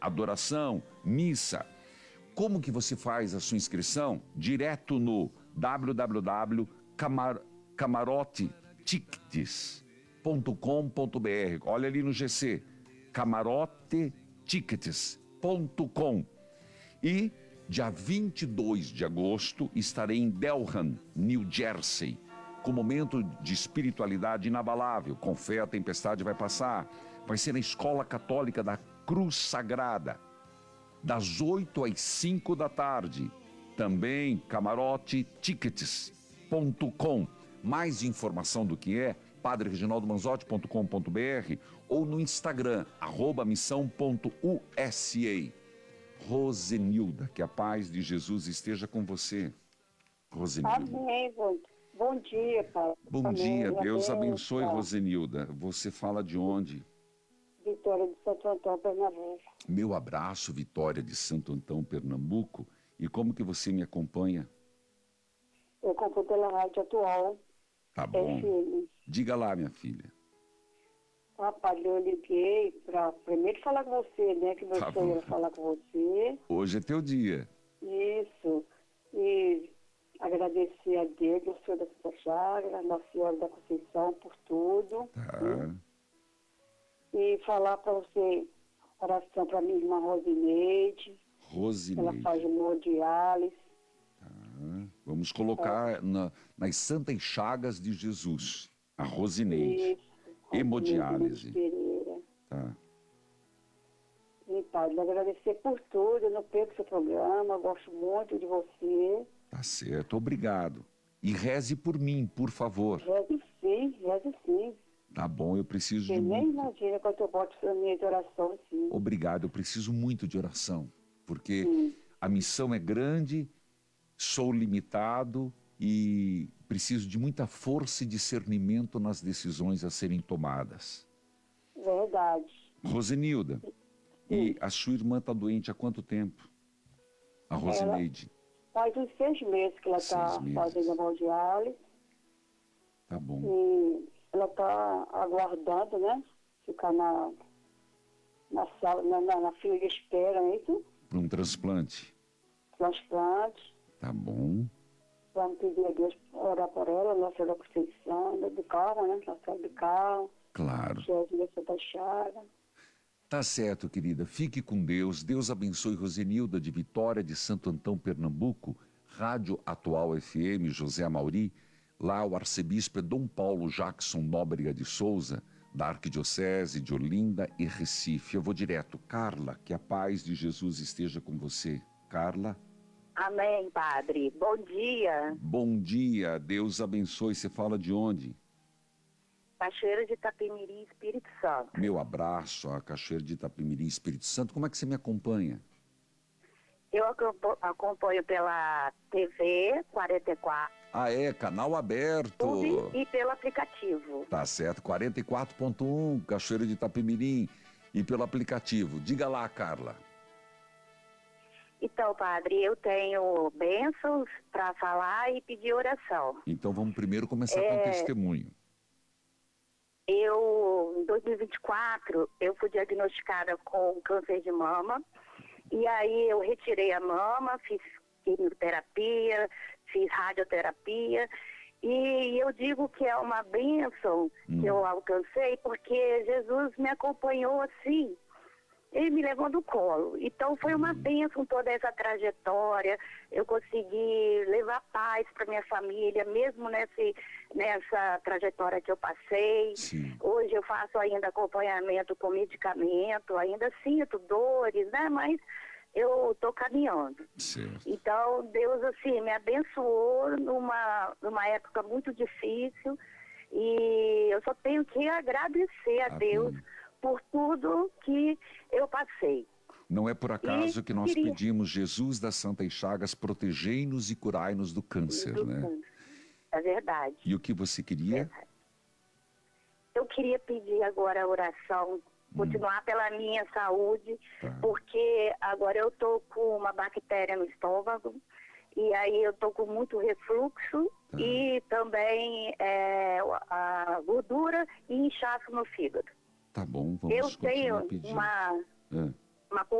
adoração, missa. Como que você faz a sua inscrição? Direto no www.camarotetickets.com.br. Olha ali no GC, camarotetickets.com. E dia 22 de agosto estarei em Delran, New Jersey, com momento de espiritualidade inabalável. Com fé a tempestade vai passar. Vai ser na Escola Católica da Cruz Sagrada, das 8 às 5 da tarde. Também camarotetickets.com. Mais informação do que é, padrereginaldomanzotti.com.br ou no Instagram, @missão.usa. Rosenilda, que a paz de Jesus esteja com você. Rosenilda. Amém. Bom dia, Pai. Bom Amém. dia, Deus Amém, abençoe, Pai. Rosenilda. Você fala de onde? Vitória de Santo Antão, Pernambuco. Meu abraço, Vitória de Santo Antão, Pernambuco. E como que você me acompanha? Eu compro pela Rádio Atual. Tá bom. FM. Diga lá, minha filha. Rapaz, eu liguei para primeiro falar com você, né? Que Tá você bom. ia falar com você. Hoje é teu dia. Isso. E agradecer a Deus, o Senhor da Santa Chaga, Nossa Senhora da Conceição, por tudo. Tá. E falar para você, oração para minha irmã Rosineide. Ela Rosineide. faz hemodiálise. Vamos colocar nas santas chagas de Jesus. A Rosineide. Isso. Hemodiálise. Pereira. Tá. E, Padre, agradecer por tudo. Eu não perco seu programa. Eu gosto muito de você. Tá certo, obrigado. E reze por mim, por favor. Reze sim, reze sim. Tá bom, eu preciso Você de nem muito. imagina quanto eu boto na minha oração, sim. Obrigado, eu preciso muito de oração. Porque Sim. a missão é grande, sou limitado e preciso de muita força e discernimento nas decisões a serem tomadas. Verdade. Rosenilda, e a sua irmã está doente há quanto tempo? A Rosineide. Faz uns 6 meses que ela 6 está meses. fazendo hemodiálise. Tá bom. E ela está aguardando, né? Ficar na sala, na fila de espera, é isso? Para um transplante. Transplante. Tá bom. Vamos pedir a Deus orar por ela, Nossa Senhora da Conceição, do carro, né? Nossa Senhora do carro. Claro. Jesus da Chaga. Tá certo, querida. Fique com Deus. Deus abençoe Rosenilda de Vitória de Santo Antão, Pernambuco. Rádio Atual FM, José Amauri. Lá o arcebispo é Dom Paulo Jackson Nóbrega de Souza, da Arquidiocese de Olinda e Recife. Eu vou direto. Carla, que a paz de Jesus esteja com você. Carla. Amém, Padre. Bom dia. Bom dia. Deus abençoe. Você fala de onde? Cachoeira de Itapemirim, Espírito Santo. Meu abraço a Cachoeira de Itapemirim, Espírito Santo. Como é que você me acompanha? Eu acompanho pela TV 44 Ah, é? Canal aberto. e pelo aplicativo. Tá certo. 44.1, Cachoeira de Itapemirim. E pelo aplicativo. Diga lá, Carla. Então, Padre, eu tenho bênçãos para falar e pedir oração. Então vamos primeiro começar com o testemunho. Em 2024, eu fui diagnosticada com câncer de mama. E aí eu retirei a mama, fiz quimioterapia, fiz radioterapia. E eu digo que é uma bênção que eu alcancei, porque Jesus me acompanhou assim. Ele me levou no colo. Então foi uma bênção toda essa trajetória. Eu consegui levar paz para minha família, mesmo nessa trajetória que eu passei. Sim. Hoje eu faço ainda acompanhamento com medicamento, ainda sinto dores, né? Mas eu estou caminhando. Certo. Então Deus assim me abençoou numa época muito difícil. E eu só tenho que agradecer a Deus por tudo que eu passei. Não é por acaso que nós pedimos, Jesus das Santas Chagas, protegei-nos e curai-nos do câncer, né? É verdade. E o que você queria? Eu queria pedir agora a oração, continuar pela minha saúde, porque agora eu tô com uma bactéria no estômago, e aí eu tô com muito refluxo e também a gordura e inchaço no fígado. Tá bom, vamos Eu tenho pedir. uma